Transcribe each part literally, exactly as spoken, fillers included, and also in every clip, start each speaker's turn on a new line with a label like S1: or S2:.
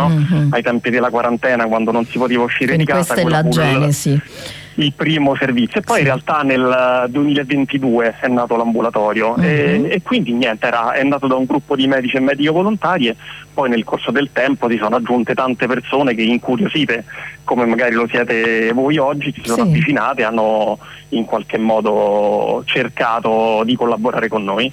S1: no? Mm-hmm. Ai tempi della quarantena, quando non si poteva uscire
S2: Quindi
S1: di casa.
S2: questa è la genesi.
S1: Il primo servizio, e poi sì. in realtà nel duemilaventidue è nato l'ambulatorio, mm-hmm. e, e quindi niente, era, è nato da un gruppo di medici e medico volontarie. Poi nel corso del tempo si sono aggiunte tante persone che, incuriosite come magari lo siete voi oggi, si sono sì. avvicinate e hanno in qualche modo cercato di collaborare con noi.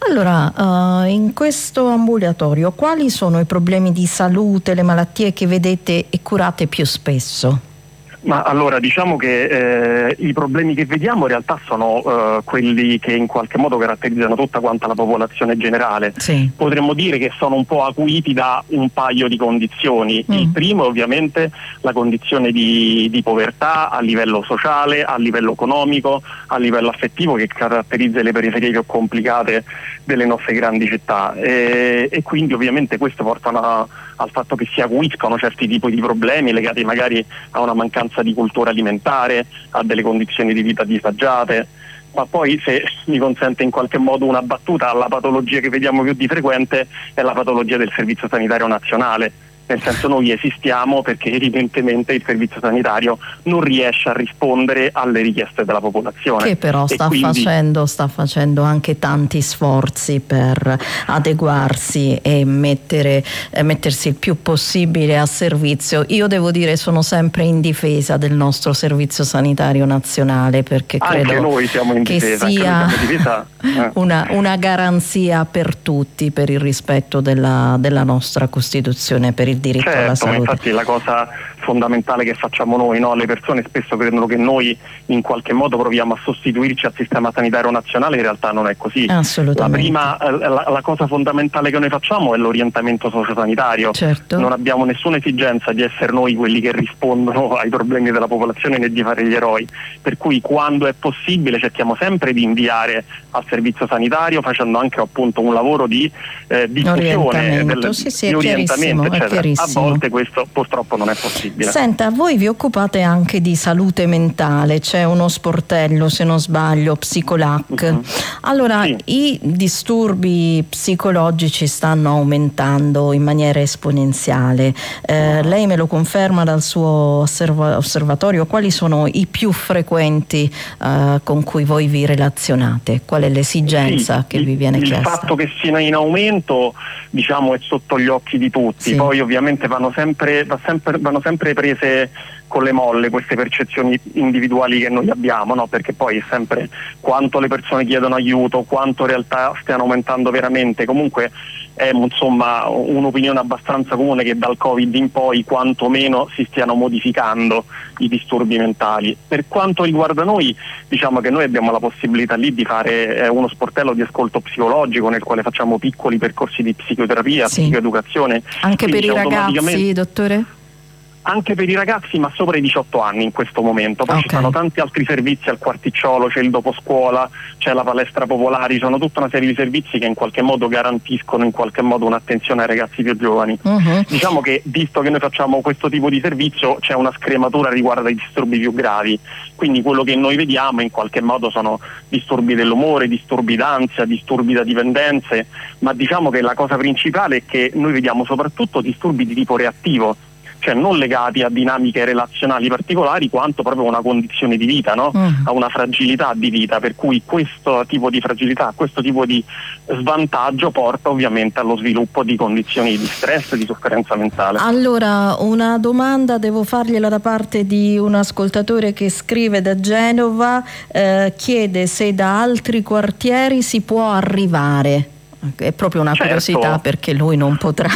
S2: Allora, uh, in questo ambulatorio quali sono i problemi di salute, le malattie che vedete e curate più spesso?
S1: Ma allora diciamo che eh, i problemi che vediamo in realtà sono eh, quelli che in qualche modo caratterizzano tutta quanta la popolazione generale.
S2: Sì.
S1: Potremmo dire che sono un po' acuiti da un paio di condizioni. Mm. Il primo è ovviamente la condizione di, di povertà a livello sociale, a livello economico, a livello affettivo, che caratterizza le periferie più complicate delle nostre grandi città, e, e quindi ovviamente questo porta una, al fatto che si acuiscono certi tipi di problemi legati magari a una mancanza di cultura alimentare, a delle condizioni di vita disagiate. Ma poi, se mi consente in qualche modo una battuta, la patologia che vediamo più di frequente è la patologia del Servizio Sanitario Nazionale. Nel senso, noi esistiamo perché evidentemente il servizio sanitario non riesce a rispondere alle richieste della popolazione.
S2: Che però sta, quindi... facendo, sta facendo anche tanti sforzi per adeguarsi e mettere, eh, mettersi il più possibile a servizio. Io devo dire, sono sempre in difesa del nostro servizio sanitario nazionale, perché credo
S1: anche noi siamo in
S2: che
S1: difesa,
S2: sia
S1: in difesa. Eh.
S2: una, una garanzia per tutti, per il rispetto della, della nostra Costituzione, per il diritto
S1: certo,
S2: alla salute.
S1: Ma infatti la cosa fondamentale che facciamo noi, no? Le persone spesso credono che noi in qualche modo proviamo a sostituirci al sistema sanitario nazionale, in realtà non è così.
S2: Assolutamente.
S1: La prima, la, la cosa fondamentale che noi facciamo è l'orientamento sociosanitario.
S2: Certo.
S1: Non abbiamo nessuna esigenza di essere noi quelli che rispondono ai problemi della popolazione né di fare gli eroi, per cui quando è possibile cerchiamo sempre di inviare al servizio sanitario, facendo anche appunto un lavoro di eh, diffusione, del,
S2: sì, sì,
S1: di orientamento, eccetera. A
S2: chiarissimo.
S1: volte questo purtroppo non è possibile.
S2: Senta, voi vi occupate anche di salute mentale, c'è uno sportello, se non sbaglio, Psicolac. Uh-huh. Allora, sì. I disturbi psicologici stanno aumentando in maniera esponenziale. Eh, uh-huh. Lei me lo conferma dal suo osserva- osservatorio? Quali sono i più frequenti eh, con cui voi vi relazionate? Qual è l'esigenza sì, che
S1: il,
S2: vi viene
S1: il
S2: chiesta?
S1: Il fatto che sia in aumento, diciamo, è sotto gli occhi di tutti. Sì. Poi ovviamente vanno sempre, va sempre, vanno sempre prese con le molle queste percezioni individuali che noi abbiamo, no? Perché poi è sempre quanto le persone chiedono aiuto, quanto in realtà stiano aumentando veramente. Comunque è insomma un'opinione abbastanza comune che dal Covid in poi quantomeno si stiano modificando i disturbi mentali. Per quanto riguarda noi, diciamo che noi abbiamo la possibilità lì di fare eh, uno sportello di ascolto psicologico nel quale facciamo piccoli percorsi di psicoterapia, sì. psicoeducazione.
S2: Anche per i ragazzi, dottore?
S1: Anche per i ragazzi, ma sopra i diciotto anni in questo momento. Poi okay. ci sono tanti altri servizi al quarticciolo, c'è il doposcuola, c'è la palestra popolare, ci sono tutta una serie di servizi che in qualche modo garantiscono in qualche modo un'attenzione ai ragazzi più giovani. Uh-huh. Diciamo che, visto che noi facciamo questo tipo di servizio, c'è una scrematura riguardo ai disturbi più gravi, quindi quello che noi vediamo in qualche modo sono disturbi dell'umore, disturbi d'ansia, disturbi da dipendenze, ma diciamo che la cosa principale è che noi vediamo soprattutto disturbi di tipo reattivo, cioè non legati a dinamiche relazionali particolari quanto proprio a una condizione di vita, no? Mm. A una fragilità di vita, per cui questo tipo di fragilità, questo tipo di svantaggio porta ovviamente allo sviluppo di condizioni di stress e di sofferenza mentale.
S2: Allora, una domanda devo fargliela da parte di un ascoltatore che scrive da Genova, eh, chiede se da altri quartieri si può arrivare. È proprio una
S1: certo.
S2: curiosità, perché lui non potrà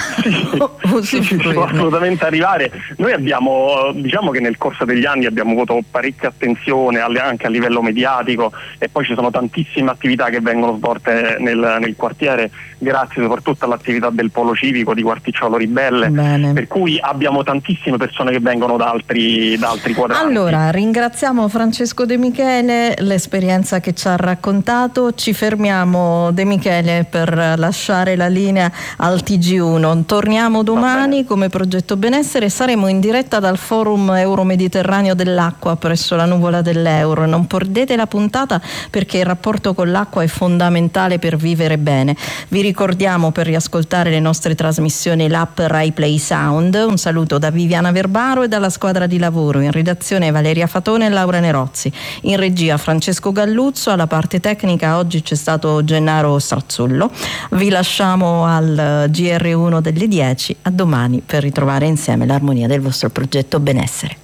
S1: sì, si può assolutamente arrivare. Noi abbiamo, diciamo che nel corso degli anni abbiamo avuto parecchia attenzione anche a livello mediatico, e poi ci sono tantissime attività che vengono svolte nel, nel quartiere, grazie soprattutto all'attività del polo civico di Quarticciolo Ribelle.
S2: Bene.
S1: Per cui abbiamo tantissime persone che vengono da altri, da altri quadranti.
S2: Allora, ringraziamo Francesco De Michele, l'esperienza che ci ha raccontato. Ci fermiamo, De Michele, per per lasciare la linea al T G uno. Torniamo domani come Progetto Benessere, saremo in diretta dal Forum Euromediterraneo dell'Acqua presso la Nuvola dell'Euro. Non perdete la puntata perché il rapporto con l'acqua è fondamentale per vivere bene. Vi ricordiamo, per riascoltare le nostre trasmissioni, l'app Rai Play Sound. Un saluto da Viviana Verbaro e dalla squadra di lavoro. In redazione Valeria Fatone e Laura Nerozzi. In regia Francesco Galluzzo. Alla parte tecnica oggi c'è stato Gennaro Strazzullo. Vi lasciamo al G R uno delle dieci. A domani per ritrovare insieme l'armonia del vostro Progetto Benessere.